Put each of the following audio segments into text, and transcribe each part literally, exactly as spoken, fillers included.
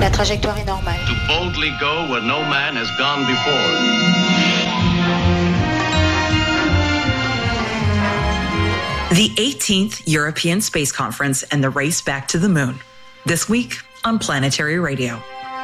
La trajectoire est normale. To boldly go where no man has gone before. The eighteenth European Space Conference and the race back to the moon. This week on Planetary Radio.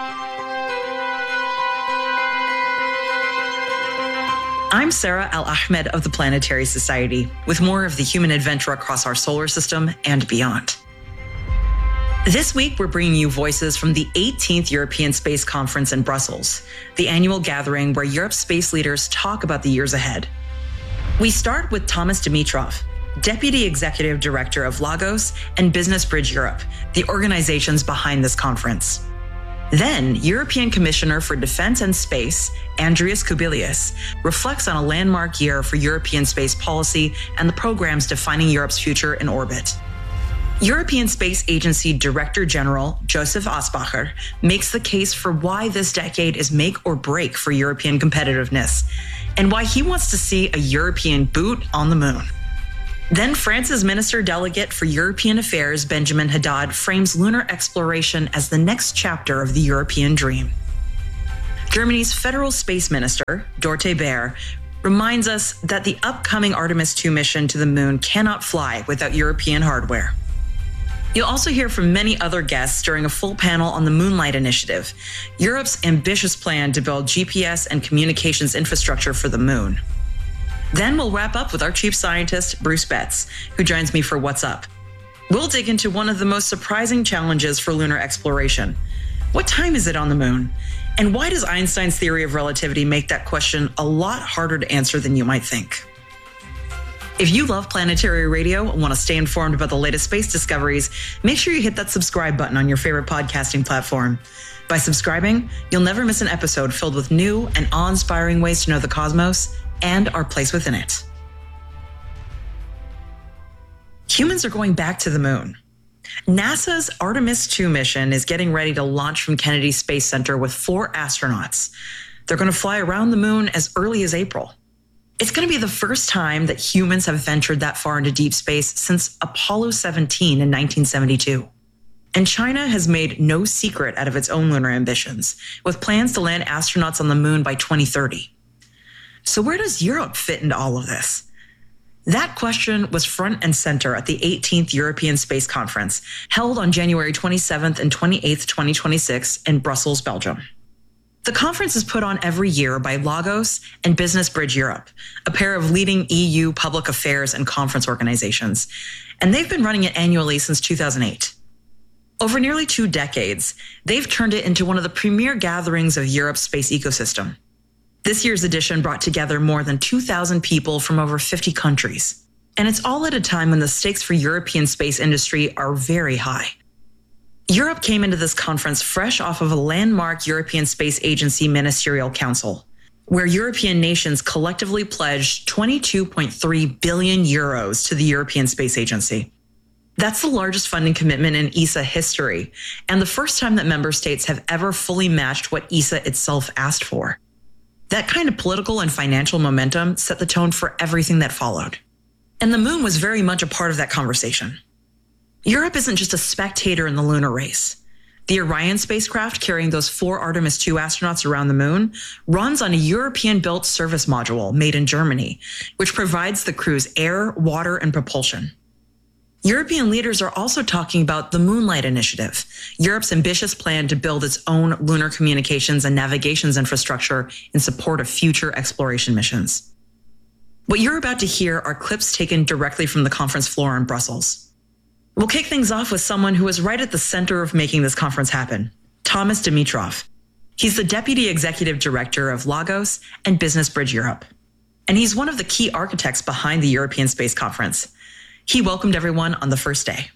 I'm Sarah Al-Ahmed of the Planetary Society, with more of the human adventure across our solar system and beyond. This week, we're bringing you voices from the eighteenth European Space Conference in Brussels, the annual gathering where Europe's space leaders talk about the years ahead. We start with Thomas Dimitrov, Deputy Executive Director of Lagos and Business Bridge Europe, the organizations behind this conference. Then, European Commissioner for Defense and Space, Andrius Kubilius, reflects on a landmark year for European space policy and the programs defining Europe's future in orbit. European Space Agency Director General Joseph Asbacher makes the case for why this decade is make or break for European competitiveness, and why he wants to see a European boot on the moon. Then France's Minister Delegate for European Affairs, Benjamin Haddad, frames lunar exploration as the next chapter of the European dream. Germany's Federal Space Minister, Dorothee Bär, reminds us that the upcoming Artemis two mission to the moon cannot fly without European hardware. You'll also hear from many other guests during a full panel on the Moonlight Initiative, Europe's ambitious plan to build G P S and communications infrastructure for the moon. Then we'll wrap up with our chief scientist, Bruce Betts, who joins me for What's Up. We'll dig into one of the most surprising challenges for lunar exploration. What time is it on the moon? And why does Einstein's theory of relativity make that question a lot harder to answer than you might think? If you love Planetary Radio and want to stay informed about the latest space discoveries, make sure you hit that subscribe button on your favorite podcasting platform. By subscribing, you'll never miss an episode filled with new and awe-inspiring ways to know the cosmos and our place within it. Humans are going back to the moon. NASA's Artemis two mission is getting ready to launch from Kennedy Space Center with four astronauts. They're going to fly around the moon as early as April. It's going to be the first time that humans have ventured that far into deep space since Apollo seventeen in nineteen seventy-two. And China has made no secret out of its own lunar ambitions, with plans to land astronauts on the moon by twenty thirty. So where does Europe fit into all of this? That question was front and center at the eighteenth European Space Conference, held on January twenty-seventh and twenty-eighth, twenty twenty-six in Brussels, Belgium. The conference is put on every year by Lagos and Business Bridge Europe, a pair of leading E U public affairs and conference organizations, and they've been running it annually since two thousand eight. Over nearly two decades, they've turned it into one of the premier gatherings of Europe's space ecosystem. This year's edition brought together more than two thousand people from over fifty countries. And it's all at a time when the stakes for European space industry are very high. Europe came into this conference fresh off of a landmark European Space Agency Ministerial Council, where European nations collectively pledged twenty-two point three billion euros to the European Space Agency. That's the largest funding commitment in E S A history, and the first time that member states have ever fully matched what E S A itself asked for. That kind of political and financial momentum set the tone for everything that followed. And the moon was very much a part of that conversation. Europe isn't just a spectator in the lunar race. The Orion spacecraft carrying those four Artemis two astronauts around the moon runs on a European-built service module made in Germany, which provides the crew's air, water, and propulsion. European leaders are also talking about the Moonlight Initiative, Europe's ambitious plan to build its own lunar communications and navigations infrastructure in support of future exploration missions. What you're about to hear are clips taken directly from the conference floor in Brussels. We'll kick things off with someone who was right at the center of making this conference happen, Thomas Dimitrov. He's the Deputy Executive Director of Lagos and Business Bridge Europe. And he's one of the key architects behind the European Space Conference. He welcomed everyone on the first day.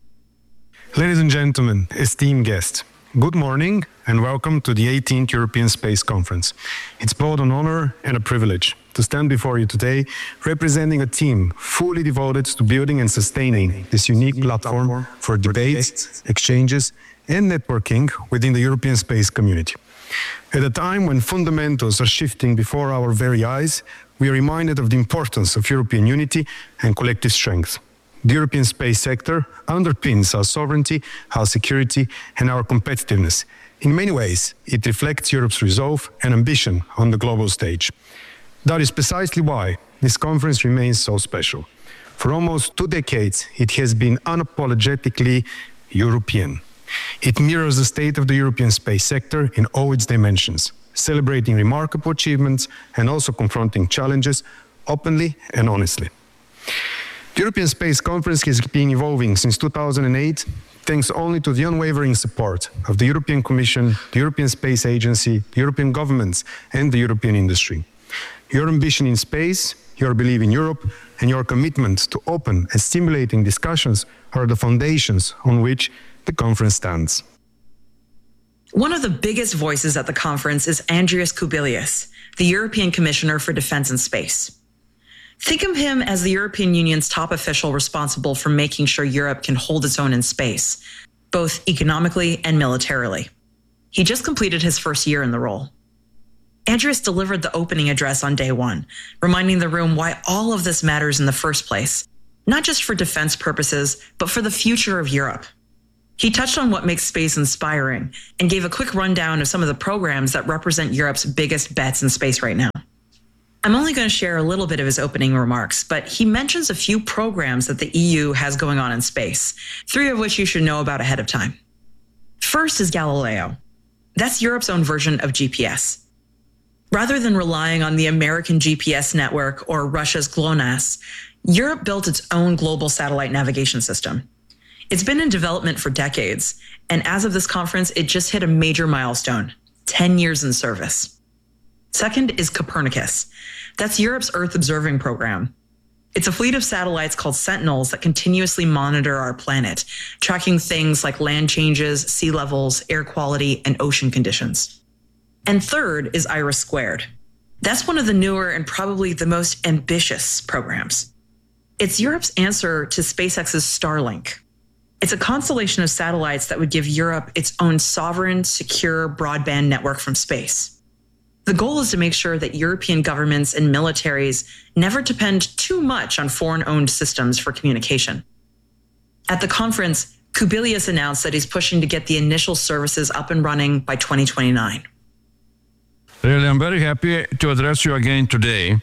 Ladies and gentlemen, esteemed guests, good morning and welcome to the eighteenth European Space Conference. It's both an honor and a privilege to stand before you today representing a team fully devoted to building and sustaining this unique platform for debates, exchanges, and networking within the European space community. At a time when fundamentals are shifting before our very eyes, we are reminded of the importance of European unity and collective strength. the European space sector underpins our sovereignty, our security, and our competitiveness. In many ways, it reflects Europe's resolve and ambition on the global stage. That is precisely why this conference remains so special. For almost two decades, it has been unapologetically European. It mirrors the state of the European space sector in all its dimensions, celebrating remarkable achievements and also confronting challenges openly and honestly. The European Space Conference has been evolving since two thousand eight, thanks only to the unwavering support of the European Commission, the European Space Agency, the European governments, and the European industry. Your ambition in space, your belief in Europe, and your commitment to open and stimulating discussions are the foundations on which the conference stands. One of the biggest voices at the conference is Andrius Kubilius, the European Commissioner for Defense and Space. Think of him as the European Union's top official responsible for making sure Europe can hold its own in space, both economically and militarily. He just completed his first year in the role. Andrius delivered the opening address on day one, reminding the room why all of this matters in the first place, not just for defense purposes, but for the future of Europe. He touched on what makes space inspiring and gave a quick rundown of some of the programs that represent Europe's biggest bets in space right now. I'm only going to share a little bit of his opening remarks, but he mentions a few programs that the E U has going on in space, three of which you should know about ahead of time. First is Galileo. That's Europe's own version of G P S. Rather than relying on the American G P S network or Russia's GLONASS, Europe built its own global satellite navigation system. It's been in development for decades, and as of this conference, it just hit a major milestone, ten years in service. Second is Copernicus. That's Europe's Earth observing program. It's a fleet of satellites called Sentinels that continuously monitor our planet, tracking things like land changes, sea levels, air quality, and ocean conditions. And third is IRIS Squared. That's one of the newer and probably the most ambitious programs. It's Europe's answer to SpaceX's Starlink. It's a constellation of satellites that would give Europe its own sovereign, secure broadband network from space. The goal is to make sure that European governments and militaries never depend too much on foreign-owned systems for communication. At the conference, Kubilius announced that he's pushing to get the initial services up and running by twenty twenty-nine. Really, I'm very happy to address you again today,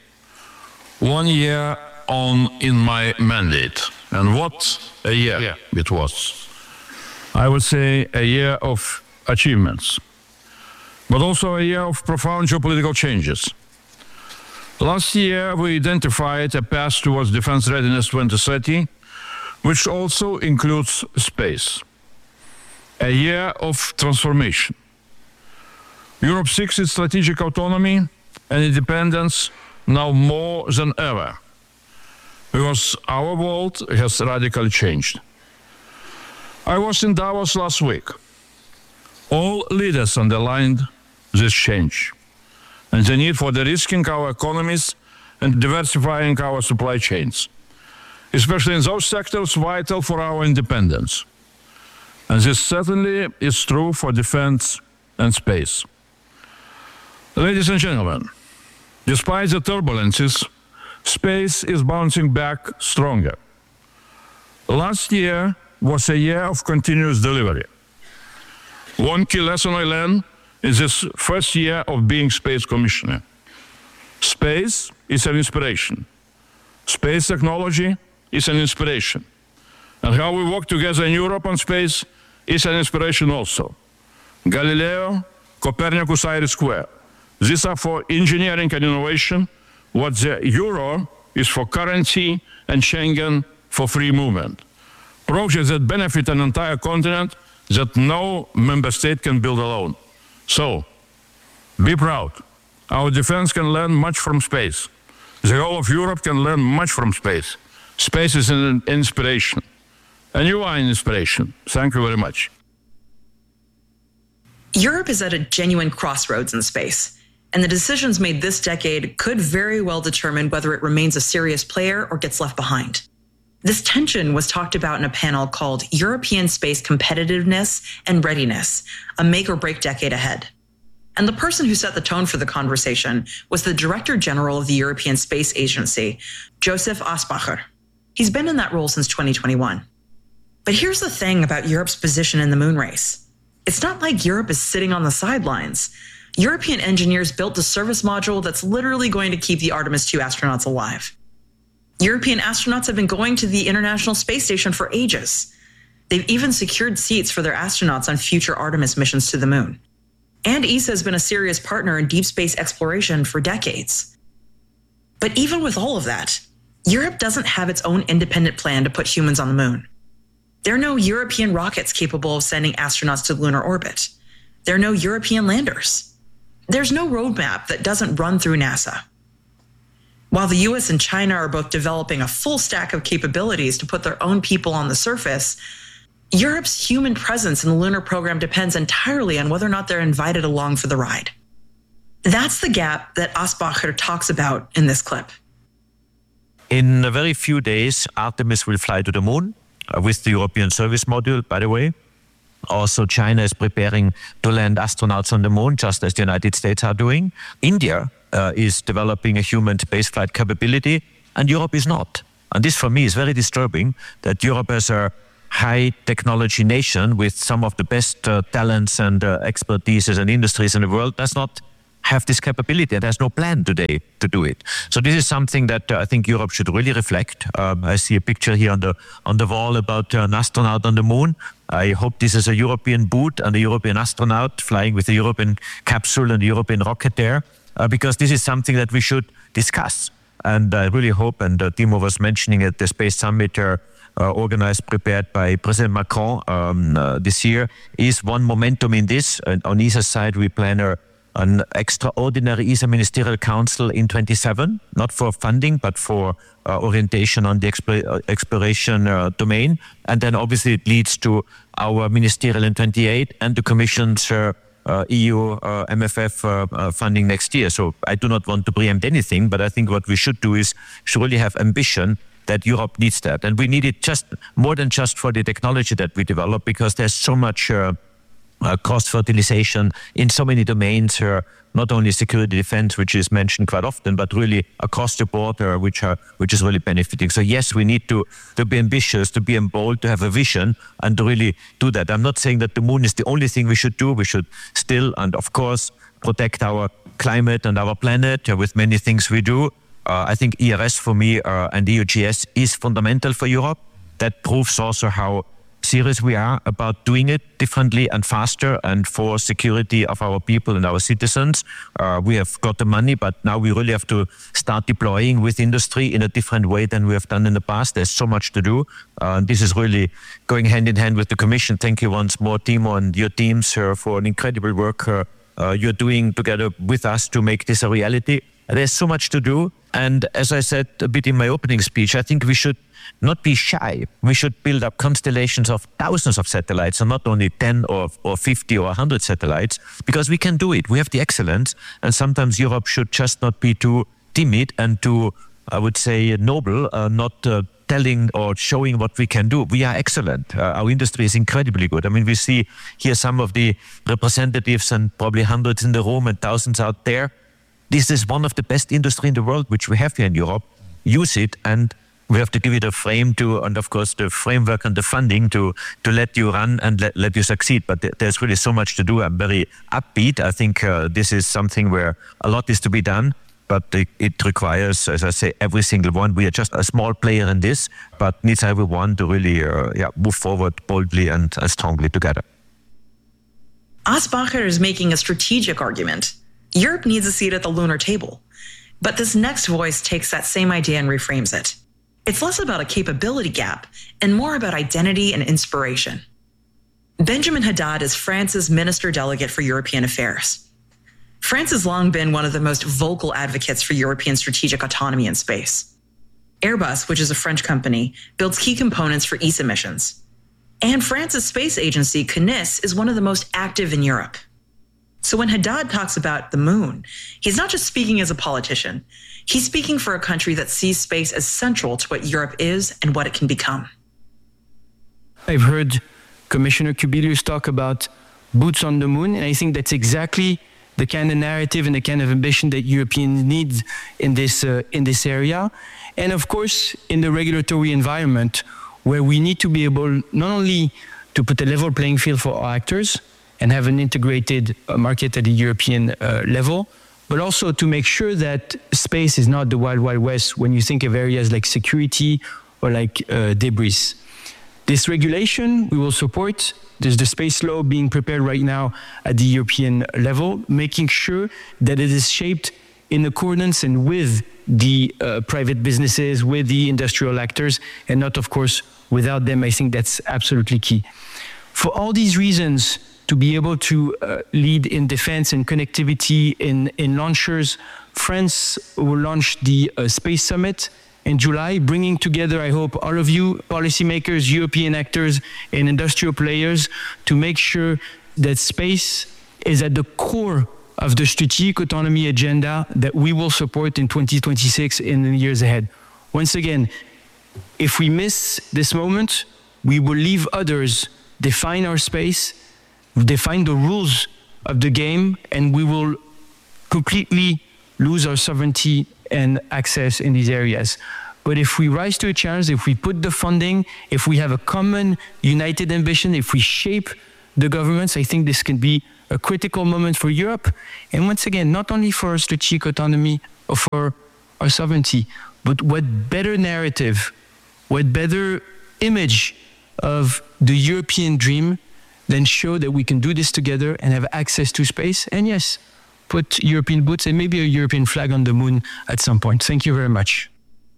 one year on in my mandate. And what a year yeah. it was. I would say a year of achievements, but also a year of profound geopolitical changes. Last year, we identified a path towards Defense Readiness twenty thirty, which also includes space. A year of transformation. Europe seeks its strategic autonomy and independence now more than ever, because our world has radically changed. I was in Davos last week. All leaders underlined this change and the need for de-risking our economies and diversifying our supply chains, especially in those sectors vital for our independence. And this certainly is true for defense and space. Ladies and gentlemen, despite the turbulences, space is bouncing back stronger. Last year was a year of continuous delivery. One key lesson I learned in this first year of being Space Commissioner. Space is an inspiration. Space technology is an inspiration. And how we work together in Europe on space is an inspiration also. Galileo, Copernicus, IRIS Square. These are for engineering and innovation, what the euro is for currency and Schengen for free movement. Projects that benefit an entire continent that no member state can build alone. So, be proud. Our defense can learn much from space. The whole of Europe can learn much from space. Space is an inspiration. And you are an inspiration. Thank you very much. Europe is at a genuine crossroads in space, and the decisions made this decade could very well determine whether it remains a serious player or gets left behind. This tension was talked about in a panel called European Space Competitiveness and Readiness, a make or break decade ahead. And the person who set the tone for the conversation was the Director General of the European Space Agency, Joseph Aspacher. He's been in that role since twenty twenty-one. But here's the thing about Europe's position in the moon race. It's not like Europe is sitting on the sidelines. European engineers built a service module that's literally going to keep the Artemis two astronauts alive. European astronauts have been going to the International Space Station for ages. They've even secured seats for their astronauts on future Artemis missions to the moon. And E S A has been a serious partner in deep space exploration for decades. But even with all of that, Europe doesn't have its own independent plan to put humans on the moon. There are no European rockets capable of sending astronauts to lunar orbit. There are no European landers. There's no roadmap that doesn't run through NASA. While the U S and China are both developing a full stack of capabilities to put their own people on the surface, Europe's human presence in the lunar program depends entirely on whether or not they're invited along for the ride. That's the gap that Asbacher talks about in this clip. In a very few days, Artemis will fly to the moon uh, with the European service module, by the way. Also, China is preparing to land astronauts on the moon, just as the United States are doing. India uh, is developing a human spaceflight capability, and Europe is not. And this, for me, is very disturbing, that Europe as a high technology nation with some of the best uh, talents and uh, expertises and industries in the world does not have this capability, and there's no plan today to do it. So this is something that uh, I think Europe should really reflect. Um, I see a picture here on the on the wall about uh, an astronaut on the moon. I hope this is a European boot and a European astronaut flying with a European capsule and a European rocket there, uh, because this is something that we should discuss. And I really hope, and uh, Timo was mentioning at the Space Summit uh, uh, organized, prepared by President Macron um, uh, this year, is one momentum in this. And on E S A's side, we plan a an extraordinary E S A Ministerial Council in twenty-seven, not for funding, but for uh, orientation on the exp- uh, exploration uh, domain. And then obviously it leads to our ministerial in twenty-eight and the Commission's uh, uh, E U uh, M F F uh, uh, funding next year. So I do not want to preempt anything, but I think what we should do is should really have ambition that Europe needs that. And we need it just more than just for the technology that we develop, because there's so much uh, Uh, cross-fertilization in so many domains, uh, not only security defense, which is mentioned quite often, but really across the board, uh, which are which is really benefiting. So yes, we need to to be ambitious, to be bold, to have a vision, and to really do that. I'm not saying that the moon is the only thing we should do. We should still, and of course, protect our climate and our planet uh, with many things we do. Uh, I think E R S for me uh, and E U G S is fundamental for Europe. That proves also how serious we are about doing it differently and faster and for security of our people and our citizens. Uh, we have got the money, but now we really have to start deploying with industry in a different way than we have done in the past. There's so much to do. Uh, and this is really going hand in hand with the Commission. Thank you once more, Timo, and your teams uh, for an incredible work uh, uh, you're doing together with us to make this a reality. There's so much to do. And as I said a bit in my opening speech, I think we should not be shy. We should build up constellations of thousands of satellites, and not only ten or, or fifty or one hundred satellites, because we can do it. We have the excellence, and sometimes Europe should just not be too timid and too, I would say, noble, uh, not uh, telling or showing what we can do. We are excellent. Uh, our industry is incredibly good. I mean, we see here some of the representatives, and probably hundreds in the room and thousands out there. This is one of the best industry in the world, which we have here in Europe. Use it, and we have to give it a frame to, and of course the framework and the funding to to let you run and let, let you succeed. But th- there's really so much to do. I'm very upbeat. I think uh, this is something where a lot is to be done, but it, it requires, as I say, every single one. We are just a small player in this, but needs everyone to really uh, yeah, move forward boldly and uh, strongly together. Asbacher is making a strategic argument. Europe needs a seat at the lunar table. But this next voice takes that same idea and reframes it. It's less about a capability gap and more about identity and inspiration. Benjamin Haddad is France's Minister Delegate for European Affairs. France has long been one of the most vocal advocates for European strategic autonomy in space. Airbus, which is a French company, builds key components for E S A missions. And France's space agency, CNIS, is one of the most active in Europe. So when Haddad talks about the moon, he's not just speaking as a politician. He's speaking for a country that sees space as central to what Europe is and what it can become. I've heard Commissioner Kubilius talk about boots on the moon, and I think that's exactly the kind of narrative and the kind of ambition that Europeans need in this uh, in this area. And of course, in the regulatory environment, where we need to be able not only to put a level playing field for our actors and have an integrated uh, market at the European uh, level, but also to make sure that space is not the wild, wild west when you think of areas like security or like uh, debris. This regulation we will support. There's the space law being prepared right now at the European level, making sure that it is shaped in accordance and with the uh, private businesses, with the industrial actors, and not, of course, without them. I think that's absolutely key. For all these reasons, to be able to uh, lead in defense and connectivity in, in launchers, France will launch the uh, Space Summit in July, bringing together, I hope, all of you, policymakers, European actors, and industrial players, to make sure that space is at the core of the strategic autonomy agenda that we will support in twenty twenty-six and in the years ahead. Once again, if we miss this moment, we will leave others define our space, define the rules of the game, and we will completely lose our sovereignty and access in these areas. But if we rise to a challenge, if we put the funding, if we have a common united ambition, if we shape the governments, I think this can be a critical moment for Europe. And once again, not only for our strategic autonomy or for our sovereignty, but what better narrative, what better image of the European dream than show that we can do this together and have access to space. And yes, put European boots and maybe a European flag on the moon at some point. Thank you very much.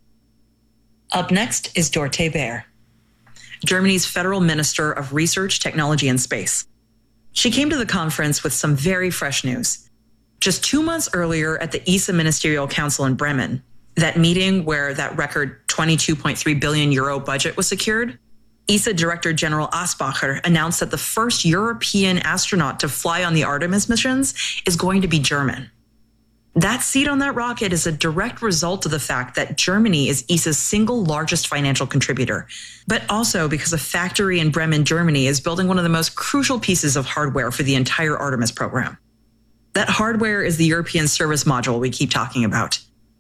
Up next is Dorothee Bär, Germany's Federal Minister of Research, Technology, and Space. She came to the conference with some very fresh news. Just two months earlier at the E S A Ministerial Council in Bremen, that meeting where that record twenty-two point three billion euro budget was secured, E S A Director General Asbacher announced that the first European astronaut to fly on the Artemis missions is going to be German. That seat on that rocket is a direct result of the fact that Germany is E S A's single largest financial contributor, but also because a factory in Bremen, Germany is building one of the most crucial pieces of hardware for the entire Artemis program. That hardware is the European Service Module we keep talking about.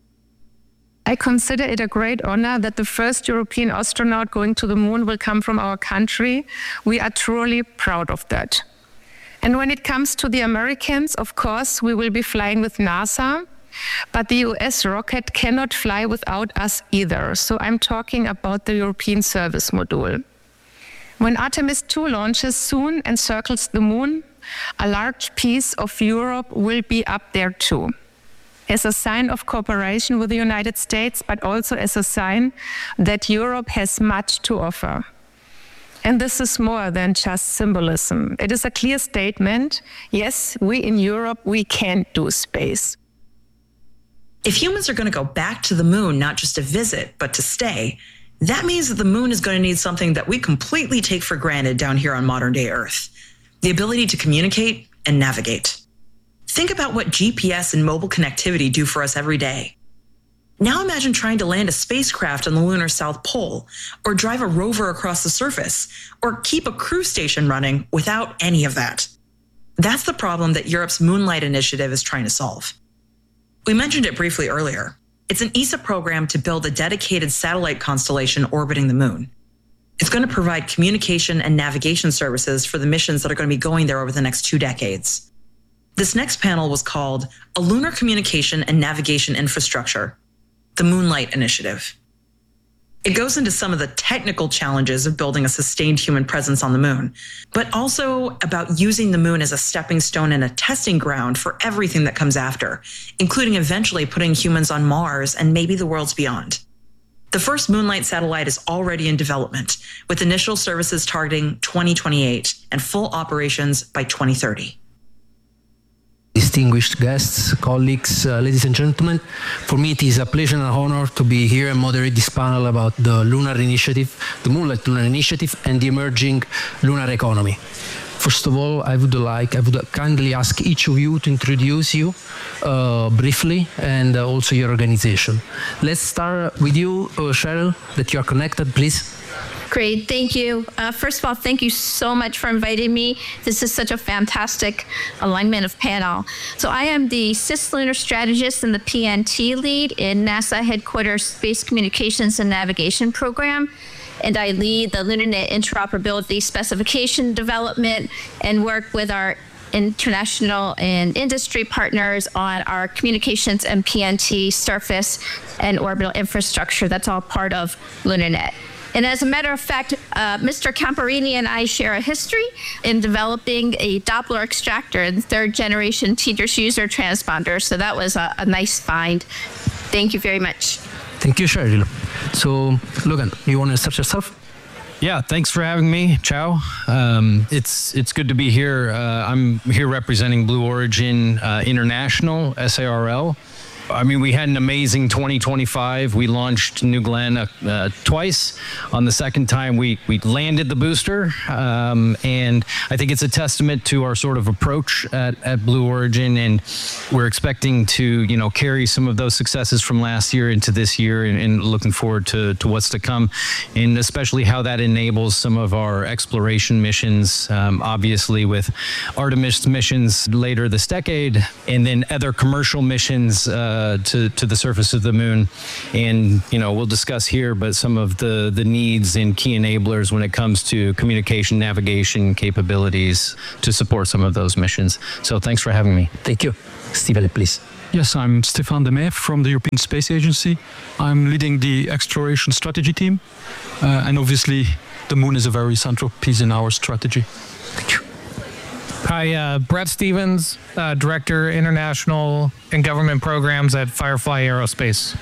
I consider it a great honor that the first European astronaut going to the moon will come from our country. We are truly proud of that. And when it comes to the Americans, of course, we will be flying with NASA, but the U S rocket cannot fly without us either. So I'm talking about the European Service Module. When Artemis two launches soon and circles the moon, a large piece of Europe will be up there too, as a sign of cooperation with the United States, but also as a sign that Europe has much to offer. And this is more than just symbolism. It is a clear statement. Yes, we in Europe, we can do space. If humans are going to go back to the moon, not just to visit, but to stay, that means that the moon is going to need something that we completely take for granted down here on modern day Earth: the ability to communicate and navigate. Think about what G P S and mobile connectivity do for us every day. Now imagine trying to land a spacecraft on the lunar South Pole, or drive a rover across the surface, or keep a cruise station running without any of that. That's the problem that Europe's Moonlight Initiative is trying to solve. We mentioned it briefly earlier. It's an E S A program to build a dedicated satellite constellation orbiting the moon. It's going to provide communication and navigation services for the missions that are going to be going there over the next two decades. This next panel was called A Lunar Communication and Navigation Infrastructure, the Moonlight Initiative. It goes into some of the technical challenges of building a sustained human presence on the moon, but also about using the moon as a stepping stone and a testing ground for everything that comes after, including eventually putting humans on Mars and maybe the worlds beyond. The first Moonlight satellite is already in development, with initial services targeting twenty twenty-eight and full operations by twenty thirty. Distinguished guests, colleagues, uh, ladies and gentlemen, for me it is a pleasure and an honor to be here and moderate this panel about the Lunar Initiative, the Moonlight Lunar Initiative, and the emerging lunar economy. First of all, I would like, I would kindly ask each of you to introduce you uh, briefly and uh, also your organization. Let's start with you, uh, Cheryl, that you are connected, please. Great, thank you. Uh, first of all, thank you so much for inviting me. This is such a fantastic alignment of panel. So I am the cislunar strategist and the P N T lead in NASA Headquarters Space Communications and Navigation Program. And I lead the LunarNet interoperability specification development and work with our international and industry partners on our communications and P N T surface and orbital infrastructure. That's all part of LunarNet. And as a matter of fact, uh, Mister Camparini and I share a history in developing a Doppler extractor and third generation Teeter's user transponder. So that was a, a nice find. Thank you very much. Thank you, Cheryl. So, Logan, you want to start yourself? Yeah, thanks for having me. Ciao. Um, it's it's good to be here. Uh, I'm here representing Blue Origin uh, International, S A R L. I mean, we had an amazing twenty twenty-five. We launched New Glenn uh, uh, twice. On the second time, we we landed the booster, um, and I think it's a testament to our sort of approach at, at Blue Origin, and we're expecting to you know carry some of those successes from last year into this year, and, and looking forward to to what's to come, and especially how that enables some of our exploration missions. Um, obviously, with Artemis missions later this decade, and then other commercial missions. Uh, Uh, to, to the surface of the moon. And, you know, we'll discuss here, but some of the, the needs and key enablers when it comes to communication, navigation capabilities to support some of those missions. So thanks for having me. Thank you. Stephen, please. Yes, I'm Stéphane Demeff from the European Space Agency. I'm leading the exploration strategy team. Uh, and obviously, the moon is a very central piece in our strategy. Thank you. Hi, uh, Brett Stevens, uh, Director, International and Government Programs at Firefly Aerospace.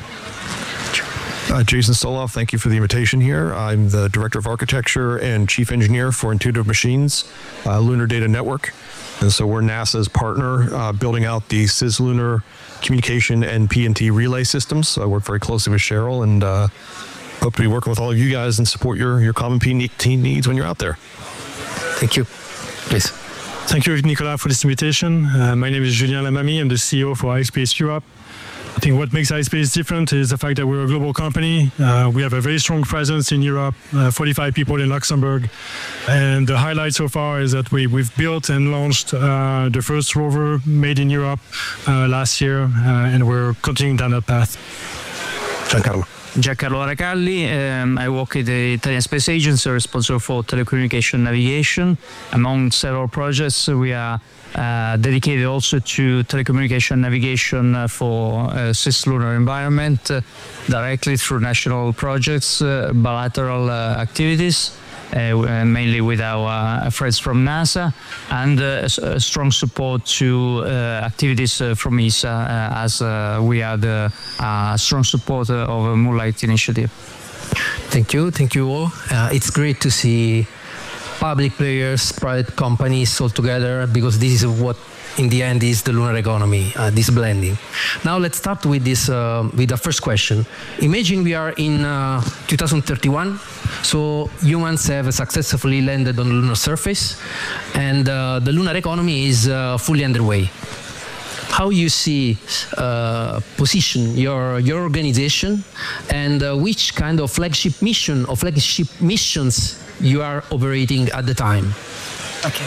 Uh, Jason Stoloff, thank you for the invitation here. I'm the Director of Architecture and Chief Engineer for Intuitive Machines, uh, Lunar Data Network. And so we're NASA's partner uh, building out the cislunar communication and P N T relay systems. So I work very closely with Cheryl and uh, hope to be working with all of you guys and support your, your common P N T needs when you're out there. Thank you. Please. Thank you, Nicolas, for this invitation. Uh, my name is Julien Lamamy. I'm the C E O for iSpace Europe. I think what makes iSpace different is the fact that we're a global company. Uh, we have a very strong presence in Europe, uh, forty-five people in Luxembourg. And the highlight so far is that we, we've built and launched uh, the first rover made in Europe uh, last year, uh, and we're continuing down that path. Giancarlo. Giancarlo Aracalli. Um, I work at the Italian Space Agency, responsible for telecommunication navigation. Among several projects, we are uh, dedicated also to telecommunication navigation uh, for uh, cislunar environment, uh, directly through national projects, uh, bilateral uh, activities. Uh, mainly with our uh, friends from NASA, and uh, a strong support to uh, activities uh, from E S A, uh, as uh, we are the uh, strong supporter of the Moonlight Initiative. Thank you, thank you all. Uh, it's great to see public players, private companies all together, because this is what in the end is the lunar economy, uh, this blending. Now let's start with this, uh, with the first question. Imagine we are in uh, two thousand thirty-one, so humans have successfully landed on the lunar surface, and uh, the lunar economy is uh, fully underway. How you see uh, position your your organization, and uh, which kind of flagship mission or flagship missions you are operating at the time? Okay.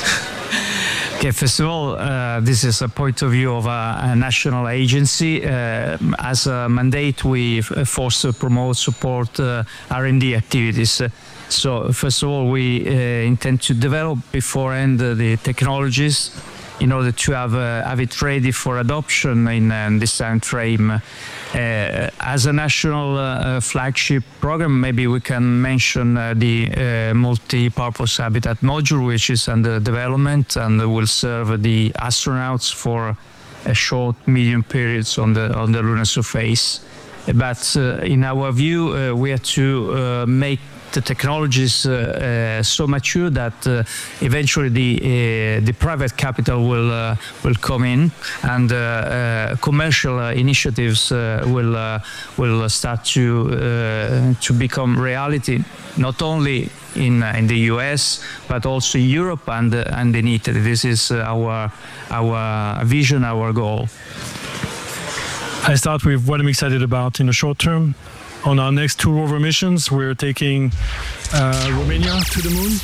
Okay, first of all, uh, this is a point of view of a, a national agency. Uh, as a mandate, we force to promote, support uh, R and D activities. Uh, so, first of all, we uh, intend to develop beforehand uh, the technologies in order to have, uh, have it ready for adoption in, uh, in this time frame. Uh, as a national uh, flagship program, maybe we can mention uh, the uh, multi-purpose habitat module, which is under development and will serve the astronauts for a short, medium periods on the on the lunar surface. But uh, in our view, uh, we have to uh, make the technologies uh, uh, so mature that uh, eventually the uh, the private capital will uh, will come in, and uh, uh, commercial uh, initiatives uh, will uh, will start to uh, to become reality, not only in uh, in the U S but also Europe and uh, and in Italy. This is uh, our our vision, our goal. I start with what I'm excited about in the short term. On our next two rover missions, we're taking uh, Romania to the moon.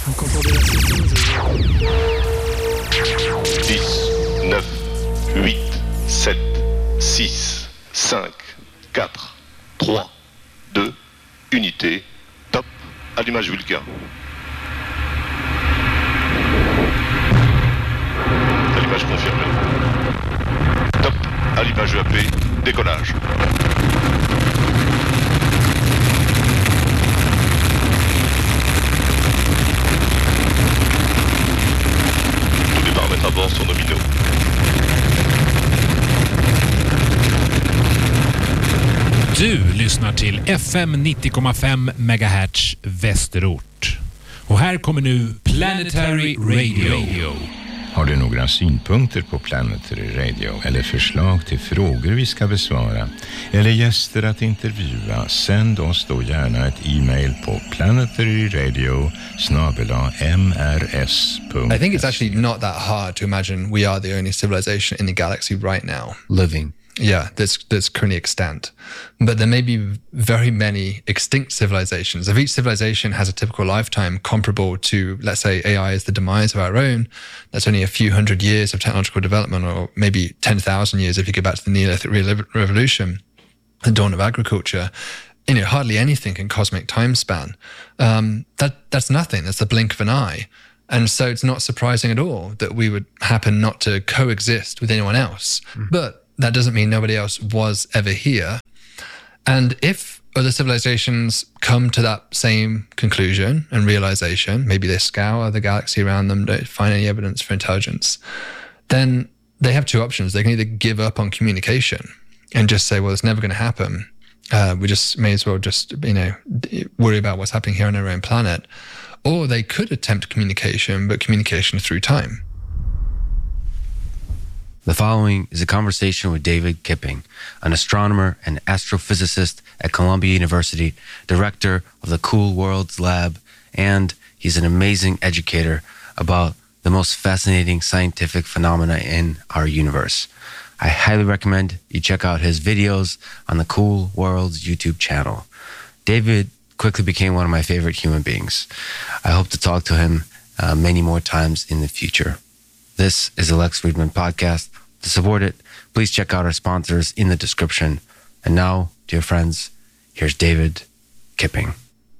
dix, neuf, huit, sept, six, cinq, quatre, trois, deux, unité, top, allumage Vulcain. Allumage confirmé. Top, allumage U A P, décollage. Tous les paramètres à bord sont nominaux. Du lyssnar till F M nittio komma fem megahertz Västerort. Och här kommer nu Planetary Radio. Har du några synpunkter på Planetary Radio eller förslag till frågor vi ska besvara eller gäster att intervjua, sänd oss då gärna ett e-mail på planetaryradio snabel-a m r s dot I think it's actually not that hard to imagine we are the only civilization in the galaxy right now. Living. Yeah, that's that's currently extant. But there may be very many extinct civilizations. If each civilization has a typical lifetime comparable to, let's say, A I is the demise of our own, that's only a few hundred years of technological development, or maybe ten thousand years if you go back to the Neolithic Revolution, the dawn of agriculture. You know, hardly anything in cosmic time span. Um, that that's nothing. That's the blink of an eye. And so it's not surprising at all that we would happen not to coexist with anyone else. Mm. But that doesn't mean nobody else was ever here. And if other civilizations come to that same conclusion and realization, maybe they scour the galaxy around them, don't find any evidence for intelligence, then they have two options. They can either give up on communication and just say, well, it's never going to happen. Uh, we just may as well just, you know, worry about what's happening here on our own planet. Or they could attempt communication, but communication through time. The following is a conversation with David Kipping, an astronomer and astrophysicist at Columbia University, director of the Cool Worlds Lab, and he's an amazing educator about the most fascinating scientific phenomena in our universe. I highly recommend you check out his videos on the Cool Worlds YouTube channel. David quickly became one of my favorite human beings. I hope to talk to him uh, many more times in the future. This is the Lex Friedman Podcast. To support it, please check out our sponsors in the description. And now, dear friends, here's David Kipping.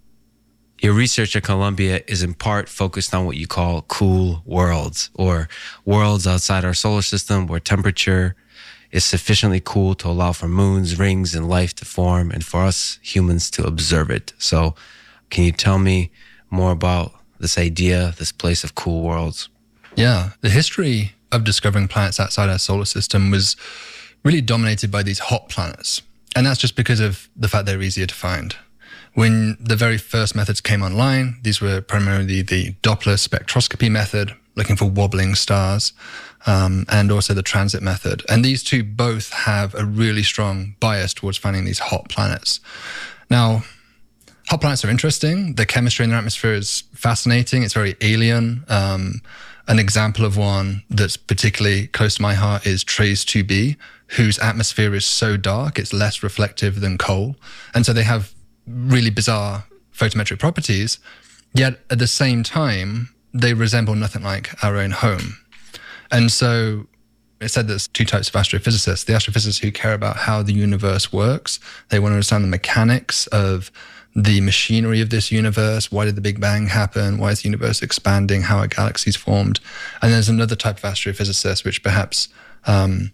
Your research at Columbia is in part focused on what you call cool worlds, or worlds outside our solar system where temperature is sufficiently cool to allow for moons, rings, and life to form, and for us humans to observe it. So can you tell me more about this idea, this place of cool worlds? Yeah, the history of discovering planets outside our solar system was really dominated by these hot planets. And that's just because of the fact they're easier to find. When the very first methods came online, these were primarily the Doppler spectroscopy method, looking for wobbling stars, um, and also the transit method. And these two both have a really strong bias towards finding these hot planets. Now, hot planets are interesting. The chemistry in their atmosphere is fascinating. It's very alien. Um, An example of one that's particularly close to my heart is TRACE two b, whose atmosphere is so dark, it's less reflective than coal. And so they have really bizarre photometric properties, yet at the same time, they resemble nothing like our own home. And so it said there's two types of astrophysicists. The astrophysicists who care about how the universe works. They want to understand the mechanics of the machinery of this universe. Why did the Big Bang happen? Why is the universe expanding? How are galaxies formed? And there's another type of astrophysicist which perhaps um,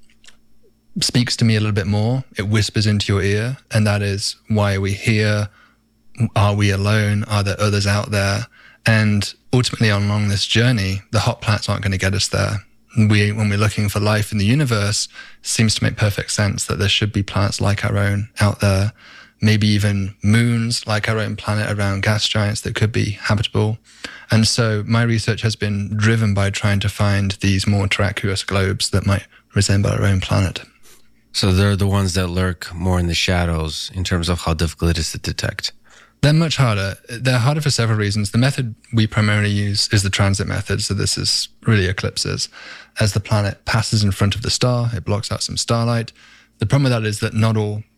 speaks to me a little bit more. It whispers into your ear, and that is, why are we here? Are we alone? Are there others out there? And ultimately, along this journey, the hot planets aren't going to get us there. We, when we're looking for life in the universe, it seems to make perfect sense that there should be planets like our own out there. Maybe even moons like our own planet around gas giants that could be habitable. And so my research has been driven by trying to find these more terraqueous globes that might resemble our own planet. So they're the ones that lurk more in the shadows in terms of how difficult it is to detect. They're much harder. They're harder for several reasons. The method we primarily use is the transit method. So this is really eclipses. As the planet passes in front of the star, it blocks out some starlight. The problem with that is that not all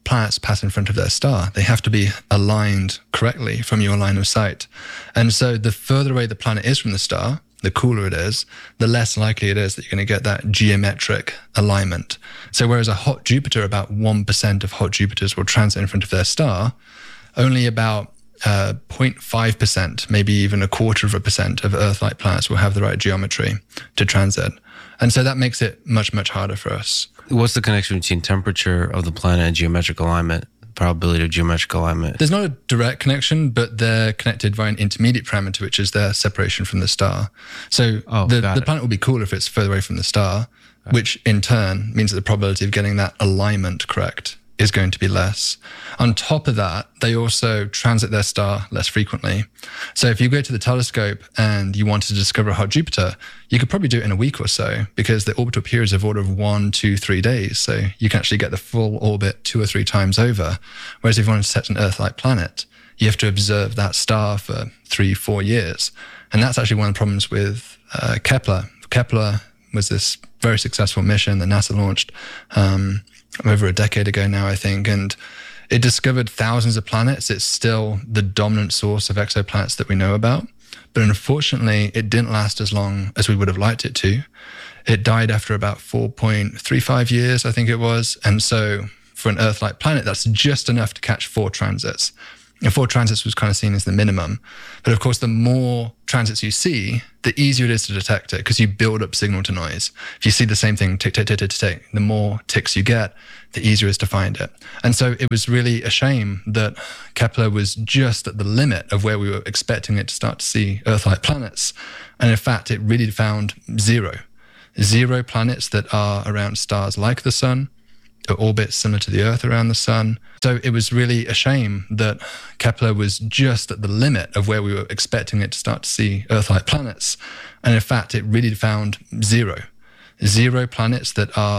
planets pass in front of their star, they have to be aligned correctly from your line of sight. And so the further away the planet is from the star, the cooler it is, the less likely it is that you're going to get that geometric alignment. So whereas a hot Jupiter, about one percent of hot Jupiters will transit in front of their star, only about uh, zero point five percent, maybe even a quarter of a percent of Earth-like planets will have the right geometry to transit. And so that makes it much, much harder for us. What's the connection between temperature of the planet and geometric alignment, probability of geometric alignment? There's not a direct connection, but they're connected via an intermediate parameter, which is their separation from the star. So oh, the, the planet will be cooler if it's further away from the star, okay. which in turn means that the probability of getting that alignment correct is going to be less. On top of that, they also transit their star less frequently. So if you go to the telescope and you wanted to discover a hot Jupiter, you could probably do it in a week or so because the orbital periods of order of one, two, three days. So you can actually get the full orbit two or three times over. Whereas if you want to set an Earth-like planet, you have to observe that star for three, four years. And that's actually one of the problems with uh, Kepler. Kepler was this very successful mission that NASA launched um, over a decade ago now, I think, and it discovered thousands of planets. It's still the dominant source of exoplanets that we know about. But unfortunately, it didn't last as long as we would have liked it to. It died after about four point three five years, I think it was. And so for an Earth-like planet, that's just enough to catch four transits. And four transits was kind of seen as the minimum. But of course, the more transits you see, the easier it is to detect it because you build up signal to noise. If you see the same thing tick, tick, tick, tick, tick, the more ticks you get, the easier it is to find it. And so it was really a shame that Kepler was just at the limit of where we were expecting it to start to see Earth-like planets. And in fact, it really found zero. Zero planets that are around stars like the sun, orbits similar to the Earth around the sun. So it was really a shame that Kepler was just at the limit of where we were expecting it to start to see Earth-like planets. And in fact, it really found zero. Zero planets that are